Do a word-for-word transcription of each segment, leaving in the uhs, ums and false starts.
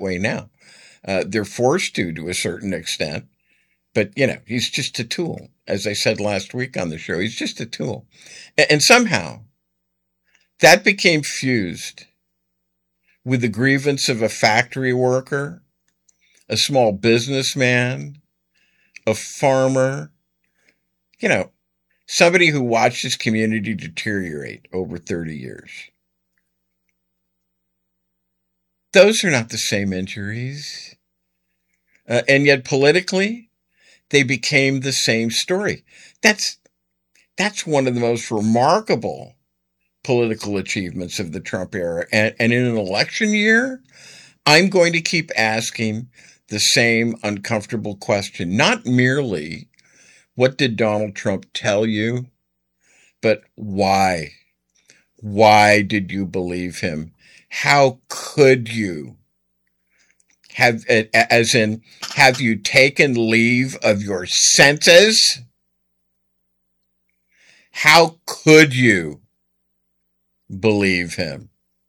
way now. Uh, they're forced to, to a certain extent. But, you know, he's just a tool. As I said last week on the show, he's just a tool. And, and somehow that became fused with the grievance of a factory worker, a small businessman, a farmer, you know, somebody who watched his community deteriorate over thirty years. Those are not the same injuries. Uh, and yet politically, they became the same story. That's, that's one of the most remarkable political achievements of the Trump era. And, and in an election year, I'm going to keep asking the same uncomfortable question. Not merely, what did Donald Trump tell you? But why? Why did you believe him? How could you? Have, as in, have you taken leave of your senses? How could you believe him?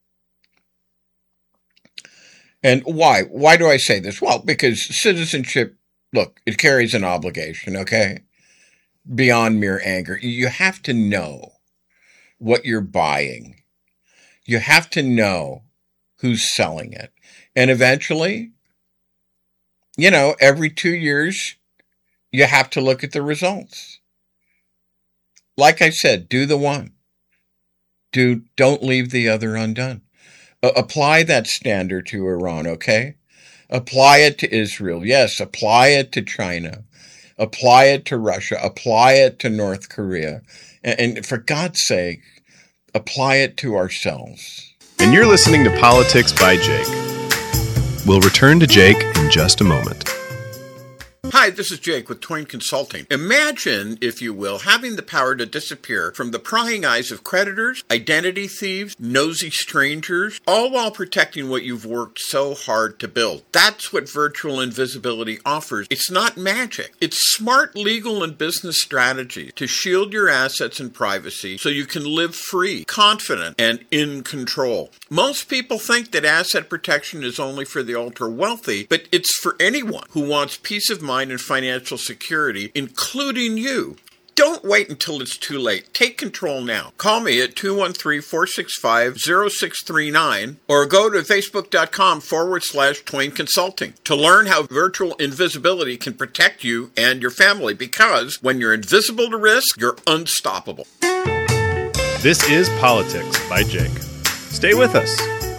And why? Why do I say this? Well, because citizenship, look, it carries an obligation, okay? Beyond mere anger. You have to know what you're buying. You have to know who's selling it. And eventually, you know, every two years, you have to look at the results. Like I said, do the one. Do, don't leave the other undone. Uh, apply that standard to Iran, okay? Apply it to Israel. Yes, apply it to China. Apply it to Russia. Apply it to North Korea. And, and for God's sake, apply it to ourselves. And you're listening to Politics by Jake. We'll return to Jake in just a moment. Hi, this is Jake with Twain Consulting. Imagine, if you will, having the power to disappear from the prying eyes of creditors, identity thieves, nosy strangers, all while protecting what you've worked so hard to build. That's what virtual invisibility offers. It's not magic. It's smart legal and business strategy to shield your assets and privacy so you can live free, confident, and in control. Most people think that asset protection is only for the ultra-wealthy, but it's for anyone who wants peace of mind and financial security, including you. Don't wait until it's too late. Take control now. Call me at two one three, four six five, zero six three nine or go to facebook.com forward slash Twain Consulting to learn how virtual invisibility can protect you and your family, because when you're invisible to risk, you're unstoppable. This is Politics by Jake. Stay with us.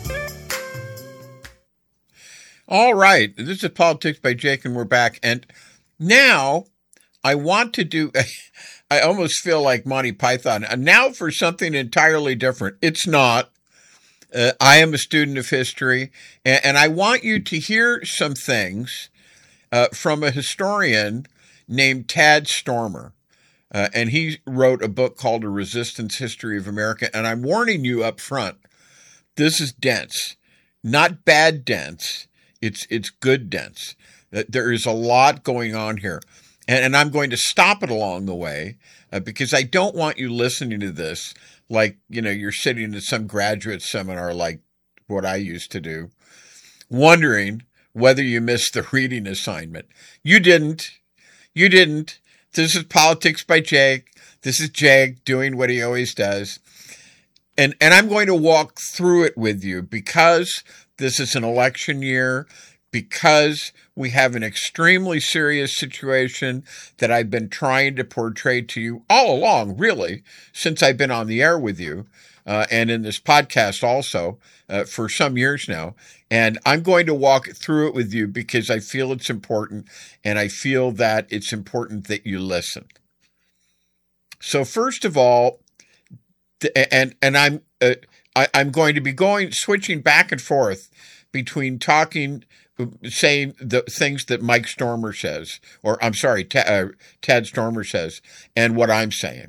All right. This is Politics by Jake, and we're back. And now I want to do, I almost feel like Monty Python. And now for something entirely different. It's not. Uh, I am a student of history, and, and I want you to hear some things uh, from a historian named Tad Stormer. Uh, and he wrote a book called A Resistance History of America. And I'm warning you up front, this is dense, not bad dense. It's it's good dense. There is a lot going on here. And, and I'm going to stop it along the way uh, because I don't want you listening to this like, you know, you're sitting at some graduate seminar like what I used to do, wondering whether you missed the reading assignment. You didn't. You didn't. This is Politics by Jake. This is Jake doing what he always does. And and I'm going to walk through it with you because this is an election year, because we have an extremely serious situation that I've been trying to portray to you all along, really, since I've been on the air with you uh, and in this podcast also uh, for some years now. And I'm going to walk through it with you because I feel it's important, and I feel that it's important that you listen. So first of all, and and I'm uh, I, I'm going to be going switching back and forth between talking, saying the things that Mike Stormer says, or I'm sorry, T- uh, Tad Stormer says, and what I'm saying.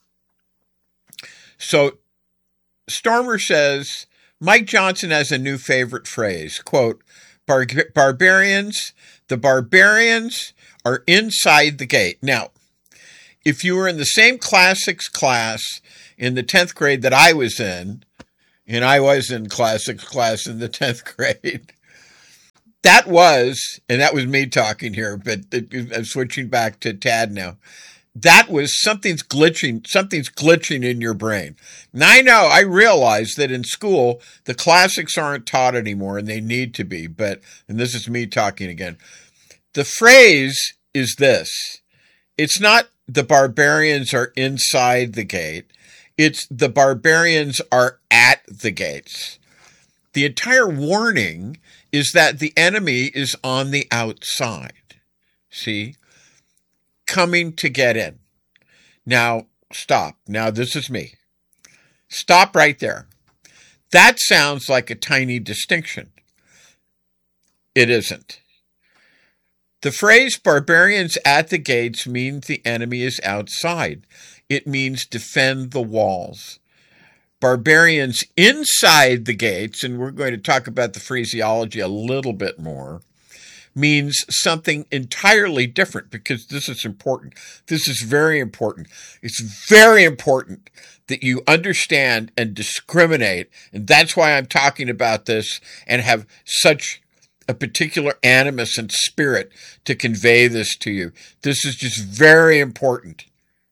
So Stormer says, Mike Johnson has a new favorite phrase, quote, Bar- barbarians, the barbarians are inside the gate. Now, if you were in the same classics class in the tenth grade that I was in, and I was in classics class in the tenth grade, that was, and that was me talking here, but I'm switching back to Tad now. That was something's glitching, something's glitching in your brain. Now I know, I realize that in school, the classics aren't taught anymore and they need to be, but, and this is me talking again. The phrase is this. It's not the barbarians are inside the gate. It's the barbarians are at the gates. The entire warning is that the enemy is on the outside. See? Coming to get in. Now, stop. Now, this is me. Stop right there. That sounds like a tiny distinction. It isn't. The phrase barbarians at the gates means the enemy is outside. It means defend the walls. Barbarians inside the gates, and we're going to talk about the phraseology a little bit more, means something entirely different, because this is important. This is very important. It's very important that you understand and discriminate, and that's why I'm talking about this and have such a particular animus and spirit to convey this to you. This is just very important.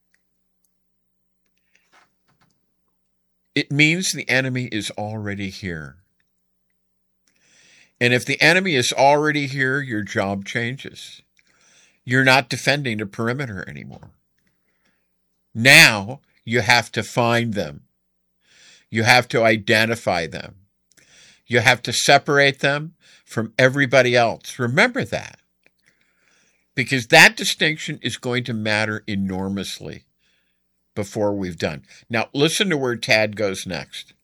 It means the enemy is already here. And if the enemy is already here, your job changes. You're not defending a perimeter anymore. Now you have to find them. You have to identify them. You have to separate them from everybody else. Remember that. Because that distinction is going to matter enormously before we've done. Now, listen to where Tad goes next.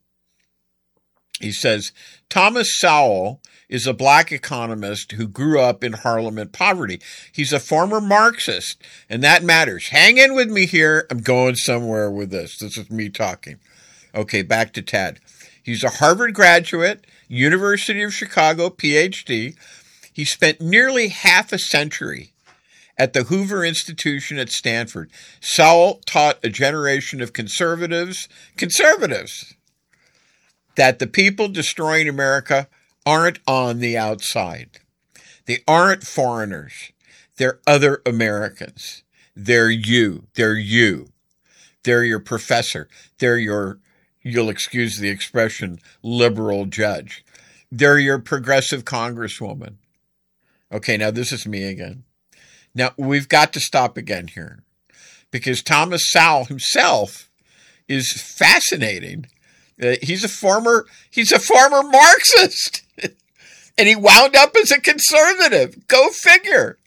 He says, Thomas Sowell is a black economist who grew up in Harlem in poverty. He's a former Marxist, and that matters. Hang in with me here. I'm going somewhere with this. This is me talking. Okay, back to Tad. He's a Harvard graduate, University of Chicago, P H D. He spent nearly half a century at the Hoover Institution at Stanford. Sowell taught a generation of conservatives, conservatives, that the people destroying America aren't on the outside. They aren't foreigners. They're other Americans. They're you. They're you. They're your professor. They're your, you'll excuse the expression, liberal judge. They're your progressive congresswoman. Okay, now this is me again. Now, we've got to stop again here, because Thomas Sowell himself is fascinating. Uh, he's a former, he's a former Marxist, and he wound up as a conservative. Go figure.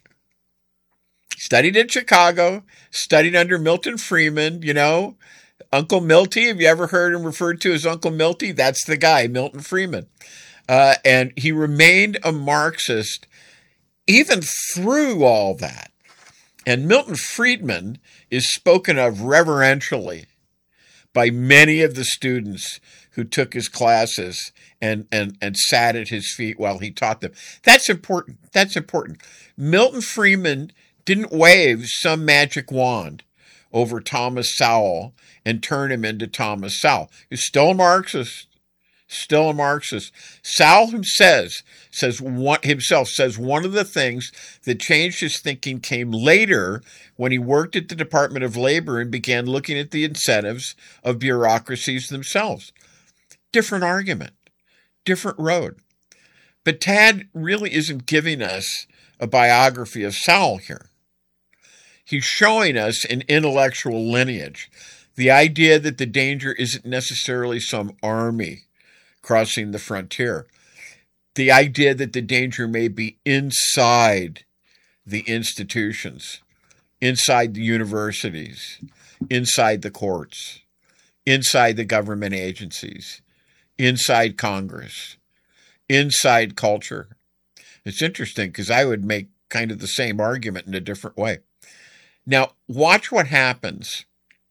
Studied in Chicago, studied under Milton Friedman, you know, Uncle Milty. Have you ever heard him referred to as Uncle Milty? That's the guy, Milton Friedman. Uh, and he remained a Marxist even through all that. And Milton Friedman is spoken of reverentially by many of the students who took his classes and, and, and sat at his feet while he taught them. That's important. That's important. Milton Friedman didn't wave some magic wand over Thomas Sowell and turn him into Thomas Sowell. He's still a Marxist. Still a Marxist. Sowell himself says, one, himself says one of the things that changed his thinking came later when he worked at the Department of Labor and began looking at the incentives of bureaucracies themselves. Different argument, different road. But Tad really isn't giving us a biography of Sowell here. He's showing us an intellectual lineage, the idea that the danger isn't necessarily some army crossing the frontier. The idea that the danger may be inside the institutions, inside the universities, inside the courts, inside the government agencies, inside Congress, inside culture. It's interesting because I would make kind of the same argument in a different way. Now, watch what happens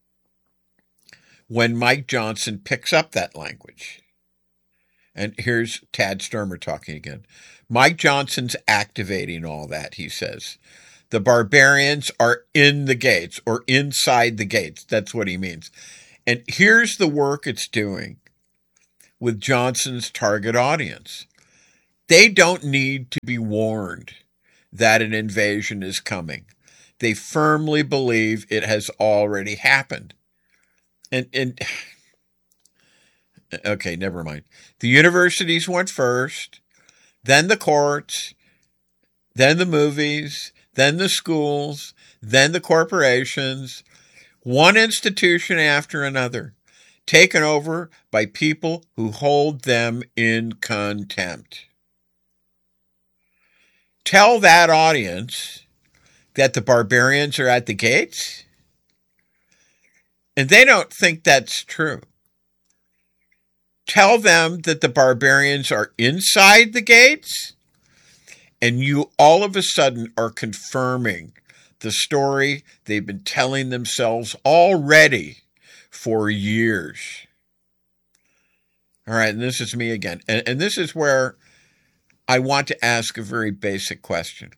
when Mike Johnson picks up that language. And here's Tad Sturmer talking again. Mike Johnson's activating all that, he says. The barbarians are in the gates or inside the gates. That's what he means. And here's the work it's doing with Johnson's target audience. They don't need to be warned that an invasion is coming. They firmly believe it has already happened. And, and okay, never mind. The universities went first, then the courts, then the movies, then the schools, then the corporations, one institution after another, taken over by people who hold them in contempt. Tell that audience that the barbarians are at the gates, and they don't think that's true. Tell them that the barbarians are inside the gates, and you all of a sudden are confirming the story they've been telling themselves already for years. All right, and this is me again. And, and this is where I want to ask a very basic question.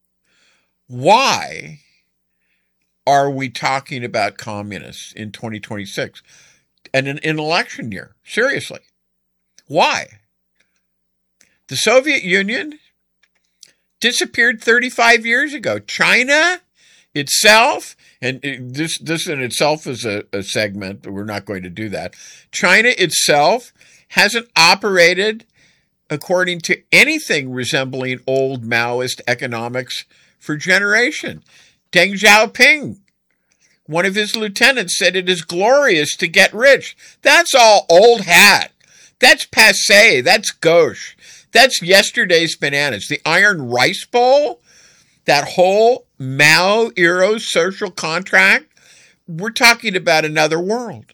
Why are we talking about communists in twenty twenty-six and in an election year? Seriously. Why? The Soviet Union disappeared thirty-five years ago. China itself, and this this in itself is a, a segment, we're not going to do that. China itself hasn't operated according to anything resembling old Maoist economics for generation. Deng Xiaoping, one of his lieutenants, said it is glorious to get rich. That's all old hat. That's passé. That's gauche. That's yesterday's bananas. The Iron Rice Bowl, that whole Mao era social contract, we're talking about another world.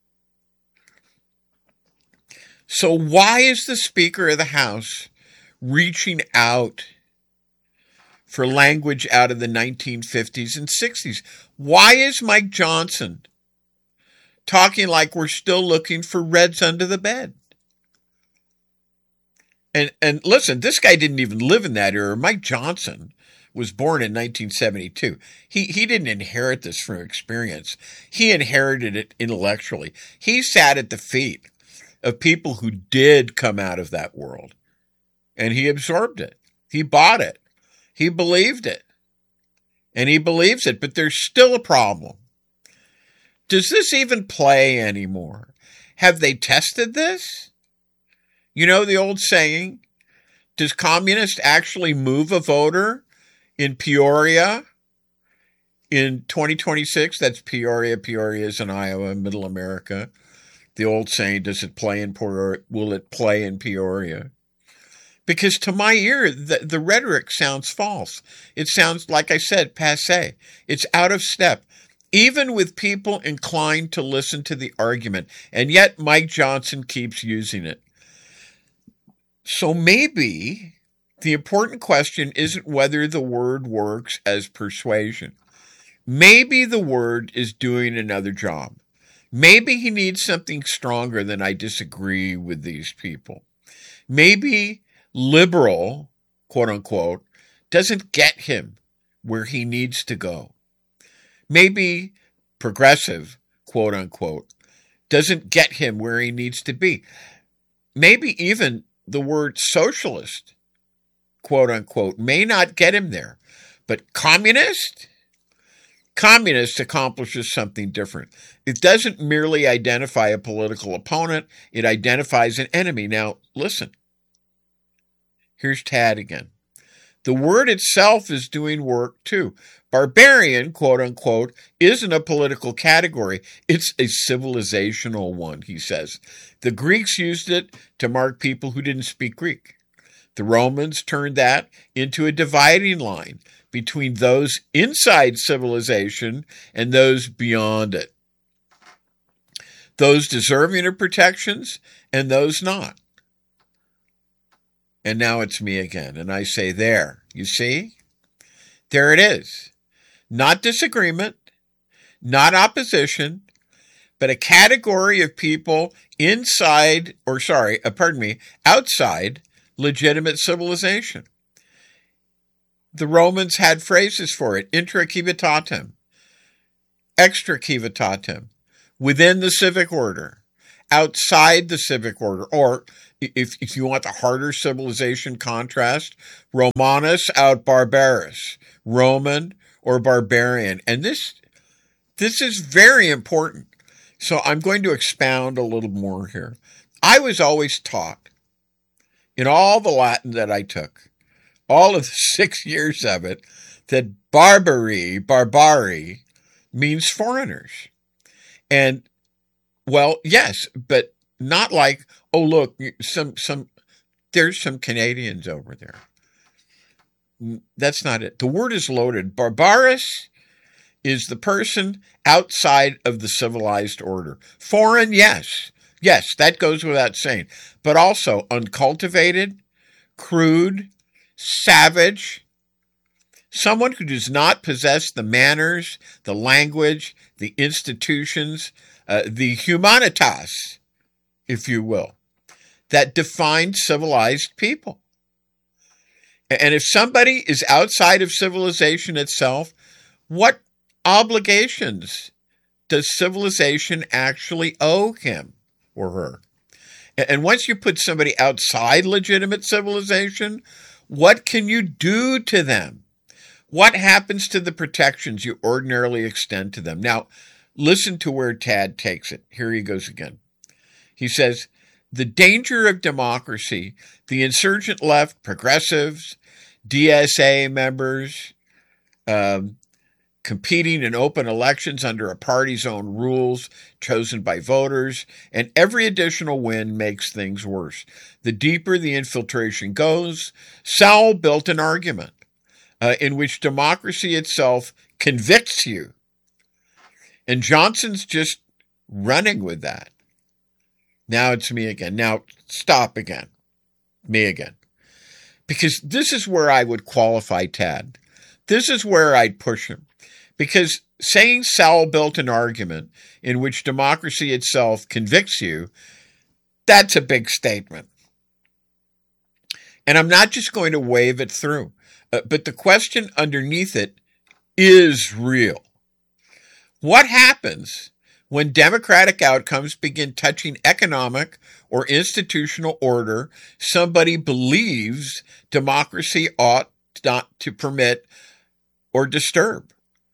So why is the Speaker of the House reaching out for language out of the nineteen fifties and sixties? Why is Mike Johnson talking like we're still looking for reds under the bed? And and listen, this guy didn't even live in that era. Mike Johnson was born in nineteen seventy-two. He he didn't inherit this from experience. He inherited it intellectually. He sat at the feet of people who did come out of that world. And he absorbed it. He bought it. He believed it. And he believes it, but there's still a problem. Does this even play anymore? Have they tested this? You know the old saying, does communist actually move a voter in Peoria in twenty twenty-six? That's Peoria. Peoria is in Iowa, Middle America. The old saying, does it play in Peoria? Will it play in Peoria? Because to my ear, the, the rhetoric sounds false. It sounds, like I said, passé. It's out of step, even with people inclined to listen to the argument. And yet Mike Johnson keeps using it. So maybe the important question isn't whether the word works as persuasion. Maybe the word is doing another job. Maybe he needs something stronger than I disagree with these people. Maybe liberal, quote unquote, doesn't get him where he needs to go. Maybe progressive, quote unquote, doesn't get him where he needs to be. Maybe even the word socialist, quote unquote, may not get him there. But communist? Communist accomplishes something different. It doesn't merely identify a political opponent, it identifies an enemy. Now, listen. Here's Tad again. The word itself is doing work too. Barbarian, quote unquote, isn't a political category. It's a civilizational one, he says. The Greeks used it to mark people who didn't speak Greek. The Romans turned that into a dividing line between those inside civilization and those beyond it. Those deserving of protections and those not. And now it's me again. And I say, there, you see? There it is. Not disagreement, not opposition, but a category of people inside, or sorry, uh, pardon me, outside legitimate civilization. The Romans had phrases for it, intra civitatem, extra civitatem, within the civic order, outside the civic order, or if, if you want the harder civilization contrast, Romanus out barbarus, Roman or barbarian. And this, this is very important. So I'm going to expound a little more here. I was always taught in all the Latin that I took, all of the six years of it, that barbari, barbari, means foreigners. And, well, yes, but not like, oh, look, some, some, there's some Canadians over there. That's not it. The word is loaded. Barbarus is the person outside of the civilized order. Foreign, yes. Yes, that goes without saying. But also uncultivated, crude, savage, someone who does not possess the manners, the language, the institutions, uh, the humanitas, if you will, that define civilized people. And if somebody is outside of civilization itself, what obligations does civilization actually owe him or her? And once you put somebody outside legitimate civilization, what can you do to them? What happens to the protections you ordinarily extend to them? Now, listen to where Tad takes it. Here he goes again. He says, the danger of democracy, the insurgent left, progressives, D S A members, um, competing in open elections under a party's own rules chosen by voters, and every additional win makes things worse. The deeper the infiltration goes, Sowell built an argument uh, in which democracy itself convicts you. And Johnson's just running with that. Now it's me again. Now stop again. Me again. Because this is where I would qualify Tad. This is where I'd push him. Because saying Sowell built an argument in which democracy itself convicts you, that's a big statement. And I'm not just going to wave it through. Uh, but the question underneath it is real. What happens when democratic outcomes begin touching economic or institutional order somebody believes democracy ought not to permit or disturb?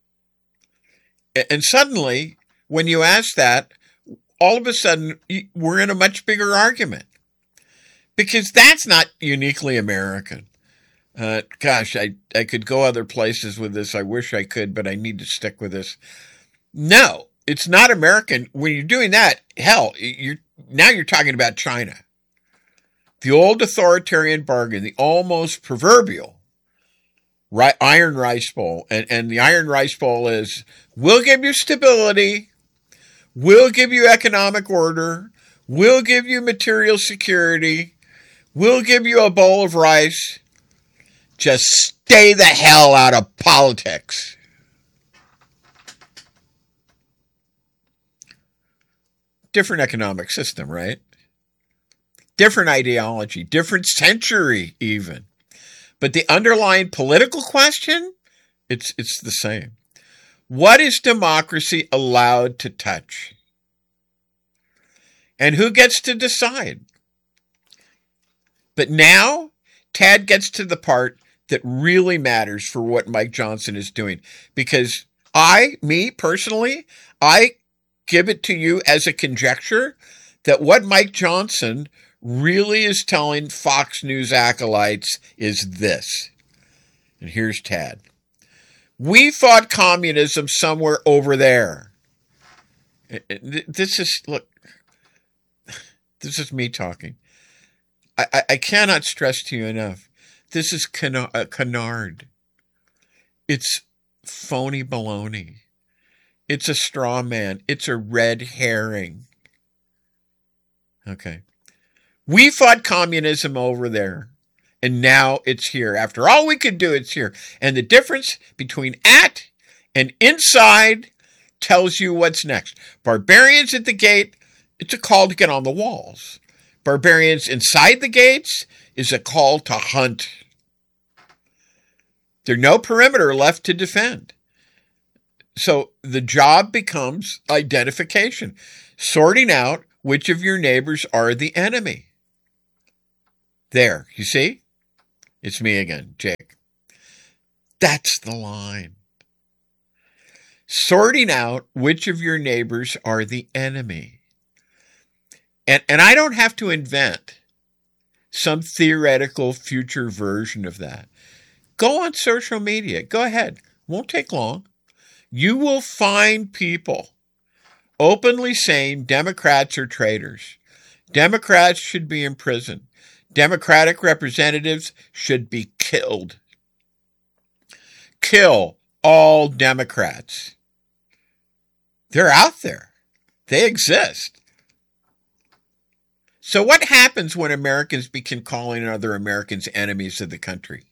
And suddenly, when you ask that, all of a sudden, we're in a much bigger argument. Because that's not uniquely American. Uh, gosh, I, I could go other places with this. I wish I could, but I need to stick with this. No, it's not American. When you're doing that, hell, you're now you're talking about China. The old authoritarian bargain, the almost proverbial Right, iron rice bowl. And, and the iron rice bowl is, we'll give you stability, we'll give you economic order, we'll give you material security, we'll give you a bowl of rice. Just stay the hell out of politics. Different economic system, right? Different ideology, different century even. But the underlying political question, it's it's the same. What is democracy allowed to touch? And who gets to decide? But now, Tad gets to the part that really matters for what Mike Johnson is doing. Because I, me personally, I give it to you as a conjecture that what Mike Johnson really is telling Fox News acolytes is this. And here's Tad. We fought communism somewhere over there. This is, look, this is me talking. I, I, I cannot stress to you enough. This is canard, canard. It's phony baloney. It's a straw man. It's a red herring. Okay. We fought communism over there, and now it's here. After all we could do, it's here. And the difference between at and inside tells you what's next. Barbarians at the gate, it's a call to get on the walls. Barbarians inside the gates is a call to hunt. There's no perimeter left to defend. So the job becomes identification, sorting out which of your neighbors are the enemy. There, you see? It's me again, Jake. That's the line. Sorting out which of your neighbors are the enemy. And, and I don't have to invent some theoretical future version of that. Go on social media. Go ahead. Won't take long. You will find people openly saying Democrats are traitors. Democrats should be in prison. Democratic representatives should be killed. Kill all Democrats. They're out there. They exist. So what happens when Americans begin calling other Americans enemies of the country?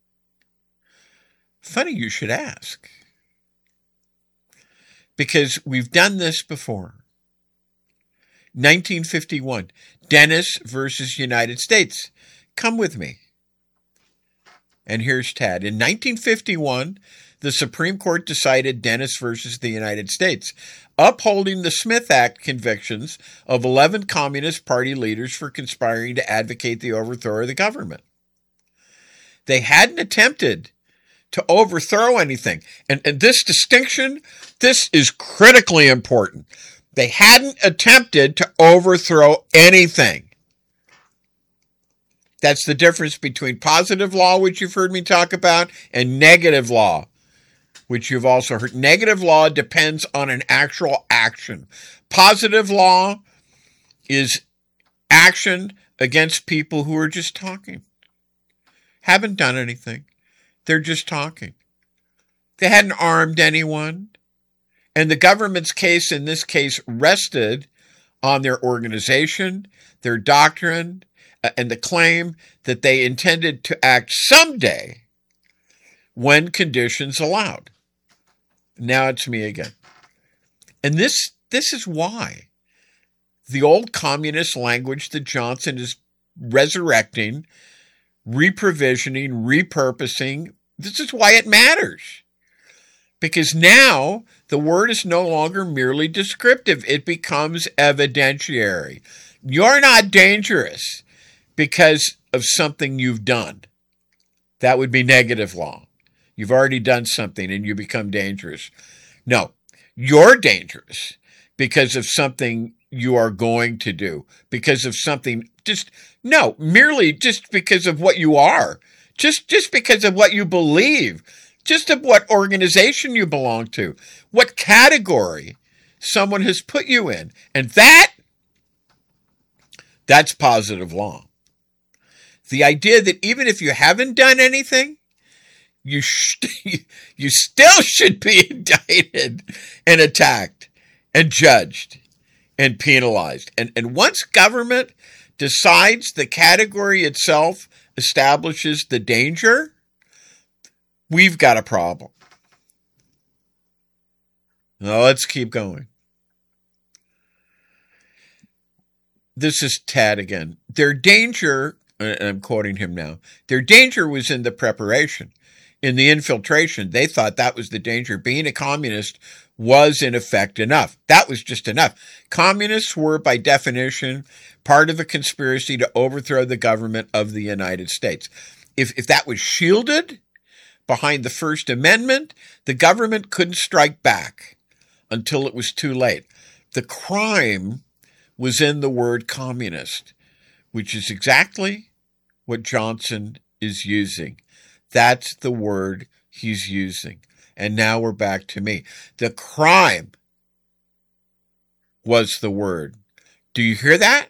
Funny you should ask. Because we've done this before. nineteen fifty-one, Dennis versus United States. Come with me. And here's Tad. In nineteen fifty-one, the Supreme Court decided Dennis versus the United States, upholding the Smith Act convictions of eleven Communist Party leaders for conspiring to advocate the overthrow of the government. They hadn't attempted to overthrow anything. And, and this distinction, this is critically important. They hadn't attempted to overthrow anything. That's the difference between positive law, which you've heard me talk about, and negative law, which you've also heard. Negative law depends on an actual action. Positive law is action against people who are just talking. Haven't done anything. They're just talking. They hadn't armed anyone. And the government's case in this case rested on their organization, their doctrine, and the claim that they intended to act someday when conditions allowed. Now it's me again. And this, this is why the old communist language that Johnson is resurrecting, reprovisioning, repurposing, this is why it matters. Because now the word is no longer merely descriptive. It becomes evidentiary. You're not dangerous because of something you've done. That would be negative law. You've already done something and you become dangerous. No, you're dangerous because of something you are going to do, because of something just, no, merely just because of what you are, just, just because of what you believe, just of what organization you belong to, what category someone has put you in. And that, that's positive law. The idea that even if you haven't done anything, you sh- you still should be indicted and attacked and judged and penalized. And, and once government decides the category itself establishes the danger, we've got a problem. Now let's keep going. This is Tad again. Their danger, and I'm quoting him now, their danger was in the preparation, in the infiltration. They thought that was the danger. Being a communist was in effect enough. That was just enough. Communists were, by definition, part of a conspiracy to overthrow the government of the United States. If, if that was shielded behind the First Amendment, the government couldn't strike back until it was too late. The crime was in the word communist, which is exactly what Johnson is using. That's the word he's using. And now we're back to me. The crime was the word. Do you hear that?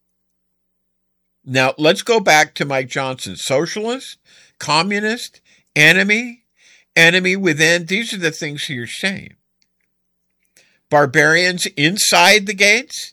Now, let's go back to Mike Johnson. Socialist, communist, enemy, enemy within. These are the things you're saying. Barbarians inside the gates.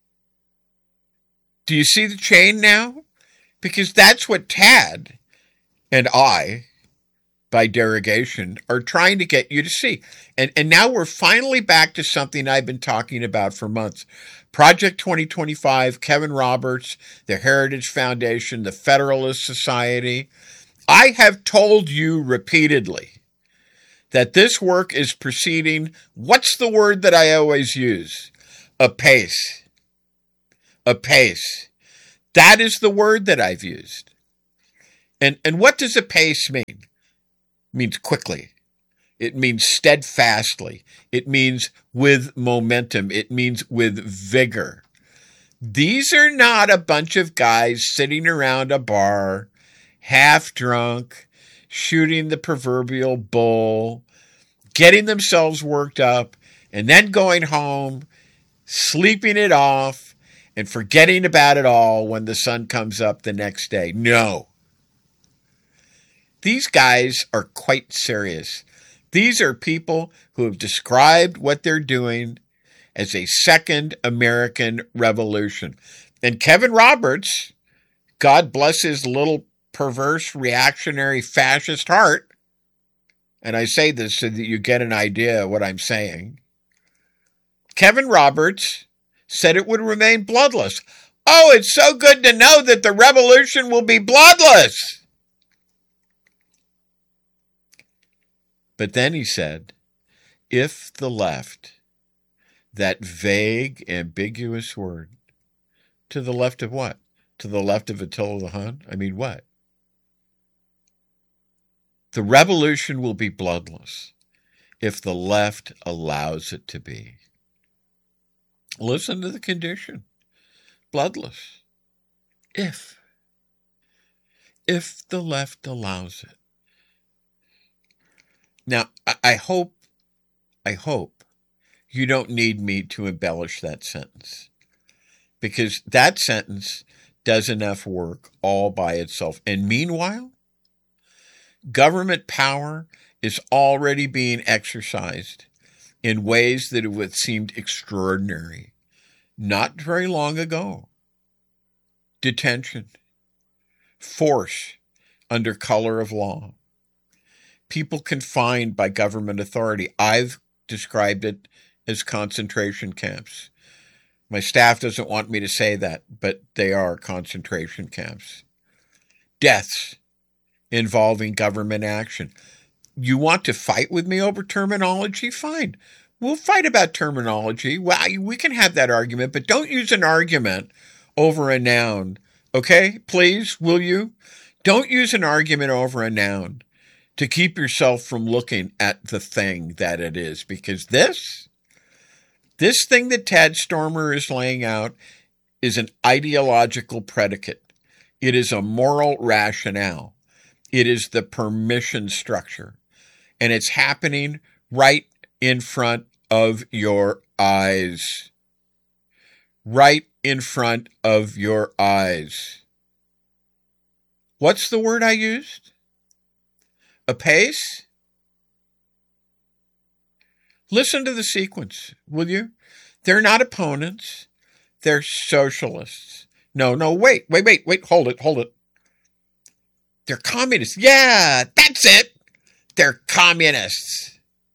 Do you see the chain now? Because that's what Tad and I, by derogation, are trying to get you to see. And, and now we're finally back to something I've been talking about for months. Project twenty twenty-five, Kevin Roberts, the Heritage Foundation, the Federalist Society. I have told you repeatedly that this work is proceeding, what's the word that I always use? Apace. Apace. That is the word that I've used. And and what does apace mean? It means quickly. It means steadfastly. It means with momentum. It means with vigor. These are not a bunch of guys sitting around a bar, half drunk, shooting the proverbial bull, getting themselves worked up, and then going home, sleeping it off, and forgetting about it all when the sun comes up the next day. No. These guys are quite serious. These are people who have described what they're doing as a second American revolution. And Kevin Roberts, God bless his little perverse, reactionary, fascist heart, and I say this so that you get an idea of what I'm saying, Kevin Roberts said it would remain bloodless. Oh, it's so good to know that the revolution will be bloodless. But then he said, if the left, that vague, ambiguous word, to the left of what? To the left of Attila the Hun? I mean, what? The revolution will be bloodless if the left allows it to be. Listen to the condition. Bloodless. If. If the left allows it. Now, I hope, I hope you don't need me to embellish that sentence, because that sentence does enough work all by itself. And meanwhile, government power is already being exercised in ways that would seemed extraordinary not very long ago. Detention, force under color of law, people confined by government authority. I've described it as concentration camps. My staff doesn't want me to say that, but they are concentration camps. Deaths involving government action. You want to fight with me over terminology? Fine. We'll fight about terminology. Well, we can have that argument, but don't use an argument over a noun. Okay? Please, will you? Don't use an argument over a noun to keep yourself from looking at the thing that it is. Because this, this thing that Tad Stormer is laying out is an ideological predicate. It is a moral rationale. It is the permission structure. And it's happening right in front of your eyes. Right in front of your eyes. What's the word I used? Apace? Listen to the sequence, will you? They're not opponents. They're socialists. No, no, wait, wait, wait, wait, hold it, hold it. They're communists. Yeah, that's it. They're communists.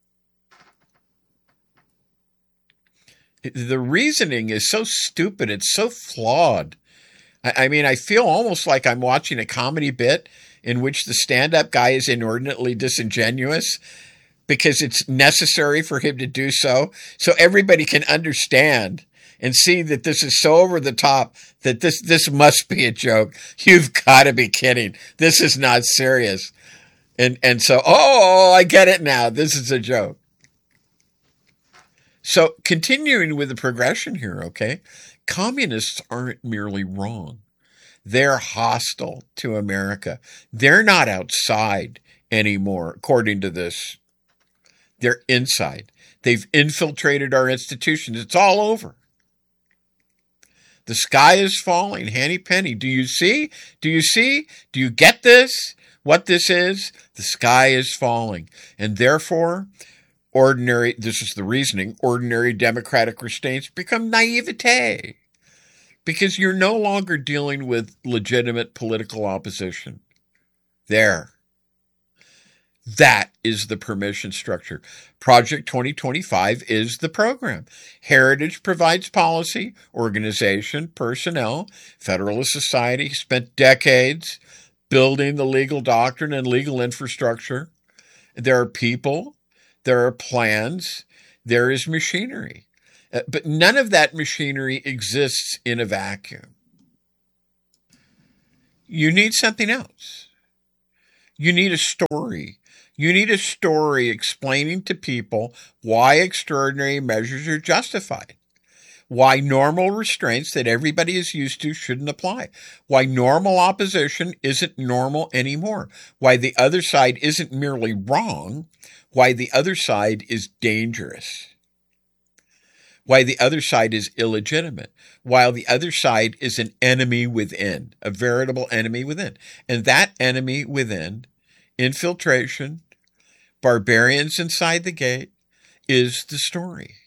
The reasoning is so stupid. It's so flawed. I, I mean, I feel almost like I'm watching a comedy bit in which the stand-up guy is inordinately disingenuous because it's necessary for him to do so, so everybody can understand and see that this is so over the top that this, this must be a joke. You've got to be kidding. This is not serious. And, and so, oh, I get it now. This is a joke. So continuing with the progression here, okay? Communists aren't merely wrong. They're hostile to America. They're not outside anymore, according to this. They're inside. They've infiltrated our institutions. It's all over. The sky is falling, Henny Penny. Do you see? Do you see? Do you get this? What this is? The sky is falling. And therefore, ordinary, this is the reasoning, ordinary democratic restraints become naivete. Because you're no longer dealing with legitimate political opposition. There. That is the permission structure. Project twenty twenty-five is the program. Heritage provides policy, organization, personnel. Federalist Society spent decades building the legal doctrine and legal infrastructure. There are people, there are plans, there is machinery. Uh, but none of that machinery exists in a vacuum. You need something else. You need a story. You need a story explaining to people why extraordinary measures are justified, why normal restraints that everybody is used to shouldn't apply, why normal opposition isn't normal anymore, why the other side isn't merely wrong, why the other side is dangerous, why the other side is illegitimate, while the other side is an enemy within, a veritable enemy within. And that enemy within, infiltration, barbarians inside the gate, is the story.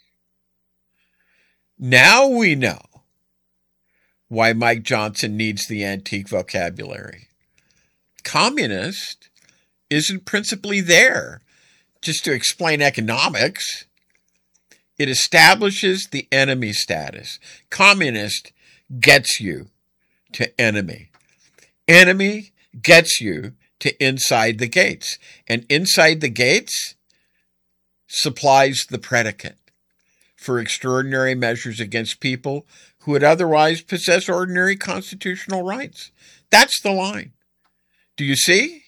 Now we know why Mike Johnson needs the antique vocabulary. Communist isn't principally there just to explain economics. It establishes the enemy status. Communist gets you to enemy. Enemy gets you to inside the gates. And inside the gates supplies the predicate for extraordinary measures against people who would otherwise possess ordinary constitutional rights. That's the line. Do you see?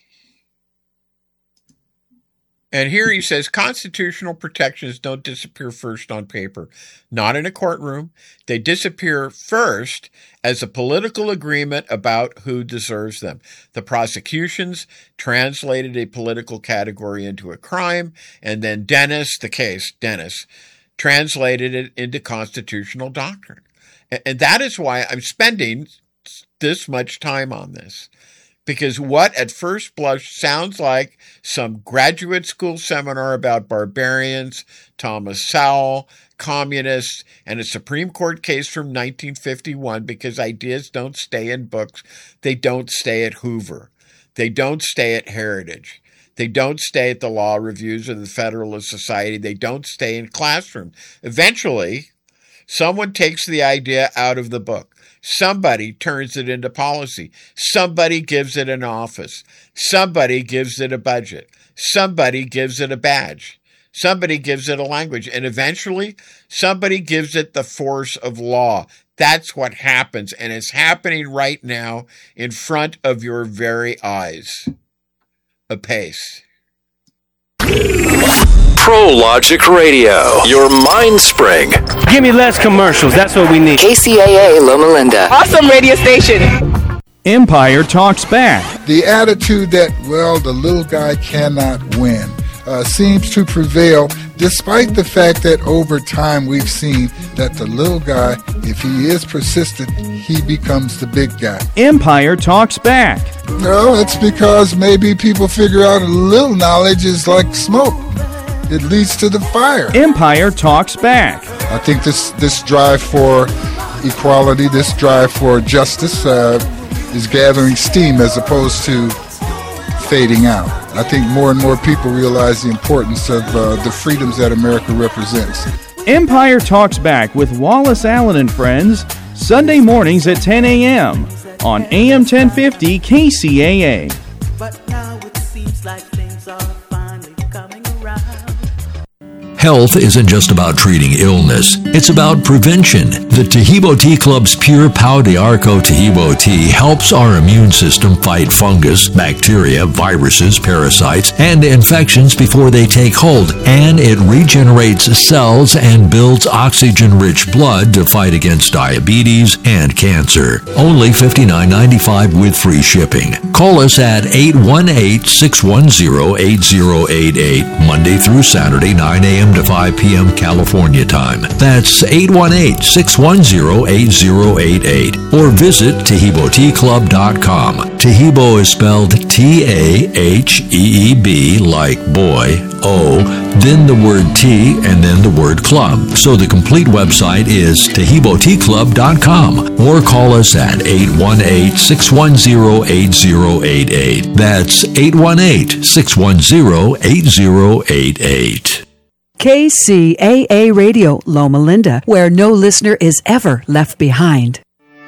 And here he says constitutional protections don't disappear first on paper, not in a courtroom. They disappear first as a political agreement about who deserves them. The prosecutions translated a political category into a crime, and then Dennis, the case, Dennis, translated it into constitutional doctrine. And that is why I'm spending this much time on this. Because what at first blush sounds like some graduate school seminar about barbarians, Thomas Sowell, communists, and a Supreme Court case from nineteen fifty-one, because ideas don't stay in books. They don't stay at Hoover. They don't stay at Heritage. They don't stay at the law reviews of the Federalist Society. They don't stay in classrooms. Eventually, someone takes the idea out of the book. Somebody turns it into policy. Somebody gives it an office. Somebody gives it a budget. Somebody gives it a badge. Somebody gives it a language. And eventually, somebody gives it the force of law. That's what happens. And it's happening right now in front of your very eyes. Apace. ProLogic Radio, your mind spring. Give me less commercials. That's what we need. K C A A Loma Linda. Awesome radio station. Empire Talks Back. The attitude that, well, the little guy cannot win uh, seems to prevail, despite the fact that over time we've seen that the little guy, if he is persistent, he becomes the big guy. Empire Talks Back. No, it's because maybe people figure out a little knowledge is like smoke. It leads to the fire. Empire Talks Back. I think this, this drive for equality, this drive for justice uh, is gathering steam as opposed to fading out. I think more and more people realize the importance of uh, the freedoms that America represents. Empire Talks Back with Wallace Allen and Friends, Sunday mornings at ten a.m. on A M ten fifty K C A A. But now it seems like things are finally coming around. Health isn't just about treating illness, it's about prevention. The Tahibo Tea Club's Pure Pau de Arco Tahibo tea helps our immune system fight fungus, bacteria, viruses, parasites, and infections before they take hold, and it regenerates cells and builds oxygen-rich blood to fight against diabetes and cancer. Only fifty-nine ninety-five with free shipping. Call us at eight one eight, six one zero, eight zero eight eight, Monday through Saturday, nine a.m. to five p.m. California time. That's eight one eight, six one zero, eight zero eight eight. Or visit Tahibo Tea Club dot com. Tahibo is spelled T A H E E B like boy, O, then the word tea, and then the word club. So the complete website is Tahibo Tea Club dot com. Or call us at eight one eight, six one zero, eight zero eight eight. That's eight one eight, six one zero, eight zero eight eight. K C A A Radio, Loma Linda, where no listener is ever left behind.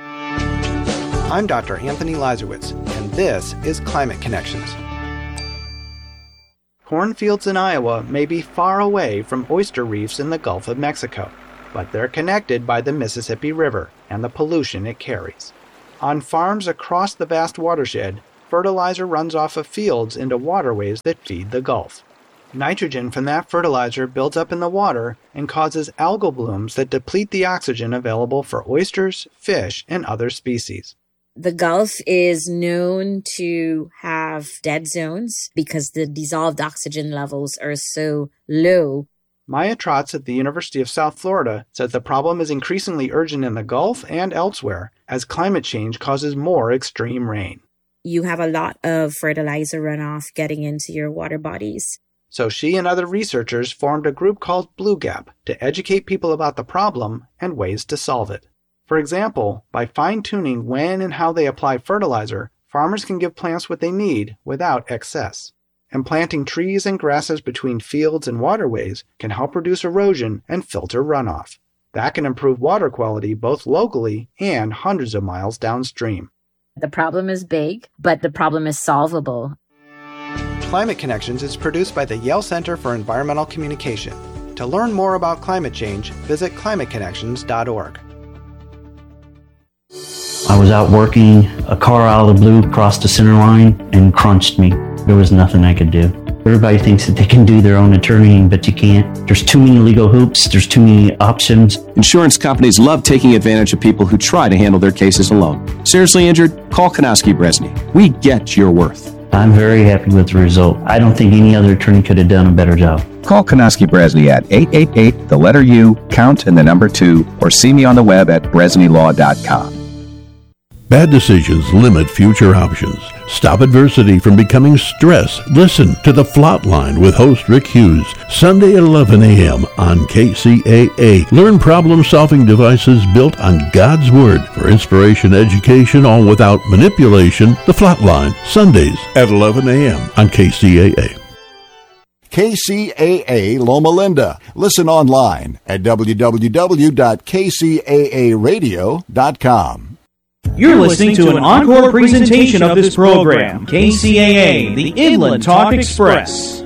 I'm Doctor Anthony Lazarowitz, and this is Climate Connections. Cornfields in Iowa may be far away from oyster reefs in the Gulf of Mexico, but they're connected by the Mississippi River and the pollution it carries. On farms across the vast watershed, fertilizer runs off of fields into waterways that feed the Gulf. Nitrogen from that fertilizer builds up in the water and causes algal blooms that deplete the oxygen available for oysters, fish, and other species. The Gulf is known to have dead zones because the dissolved oxygen levels are so low. Maya Trotz at the University of South Florida says the problem is increasingly urgent in the Gulf and elsewhere as climate change causes more extreme rain. You have a lot of fertilizer runoff getting into your water bodies. So she and other researchers formed a group called Blue Gap to educate people about the problem and ways to solve it. For example, by fine-tuning when and how they apply fertilizer, farmers can give plants what they need without excess. And planting trees and grasses between fields and waterways can help reduce erosion and filter runoff. That can improve water quality both locally and hundreds of miles downstream. The problem is big, but the problem is solvable. Climate Connections is produced by the Yale Center for Environmental Communication. To learn more about climate change, visit climate connections dot org. I was out working, a car out of the blue crossed the center line and crunched me. There was nothing I could do. Everybody thinks that they can do their own attorneying, but you can't. There's too many legal hoops. There's too many options. Insurance companies love taking advantage of people who try to handle their cases alone. Seriously injured? Call Konowski Bresney. We get your worth. I'm very happy with the result. I don't think any other attorney could have done a better job. Call Konowski Bresney at eight eight eight, the letter U, count and the number two, or see me on the web at bresney law dot com. Bad decisions limit future options. Stop adversity from becoming stress. Listen to The Flatline with host Rick Hughes, Sunday at eleven a.m. on K C A A. Learn problem-solving devices built on God's Word for inspiration, education, all without manipulation. The Flatline, Sundays at eleven a.m. on K C A A. K C A A Loma Linda. Listen online at w w w dot k c a a radio dot com. You're listening to an encore presentation of this program, K C A A, the Inland Talk Express.